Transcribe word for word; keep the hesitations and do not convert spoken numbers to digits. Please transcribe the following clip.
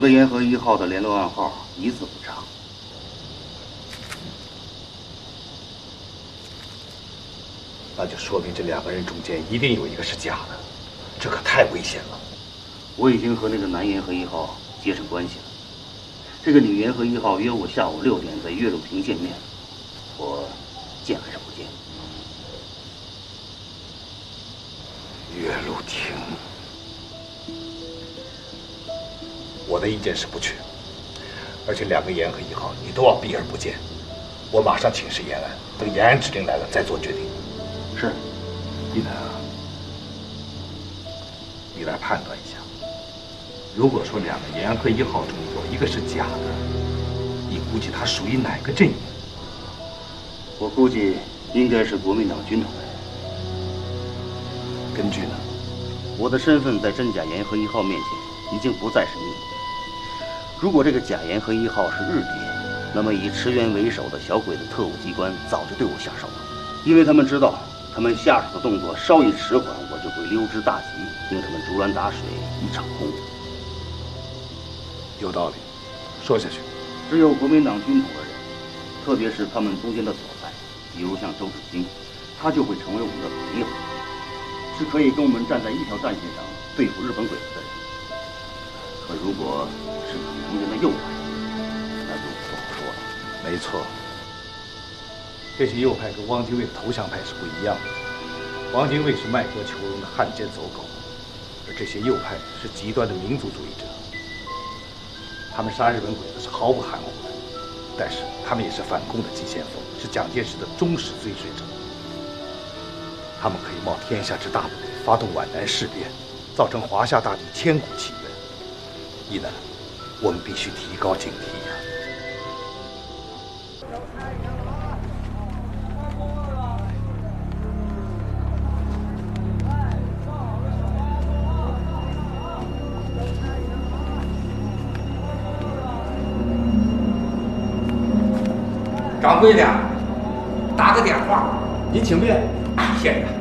和沿河一号的联络暗号一字不差。 那就说明这两个人中间一定有一个是假的，这可太危险了。 我已经和那个男沿河一号接上关系了。这个女沿河一号约我下午六点在岳麓亭见面，我见还是不见？ 岳麓亭。 我的意见是不去，而且两个沿河一号你都要避而不见。我马上请示延安，等延安指令来了再做决定。 是， 一南啊，你来判断一下，如果说两个沿河一号中有一个是假的，你估计他属于哪个阵营？ 我估计应该是国民党军统。 根据呢？ 我的身份在真假沿河一号面前已经不再是秘密。 如果这个假沿河一号是日谍，那么以池原为首的小鬼子特务机关早就对我下手了，因为他们知道，他们下手的动作稍一迟缓，我就会溜之大吉，令他们竹篮打水一场空。 有道理，说下去。 只有国民党军统的人，特别是他们中间的左派，比如像周志清，他就会成为我们的朋友，是可以跟我们站在一条战线上对付日本鬼子的人。可如果…… 是中间的右派，那就不好说了。 没错，这些右派跟汪精卫的投降派是不一样的。汪精卫是卖国求荣的汉奸走狗，而这些右派是极端的民族主义者。他们杀日本鬼子是毫不含糊的，但是他们也是反共的急先锋，是蒋介石的忠实追随者。他们可以冒天下之大不韪，发动皖南事变，造成华夏大地千古奇冤。一南。 我们必须提高警惕呀！ 掌柜的，打个电话， 您请便。 先生。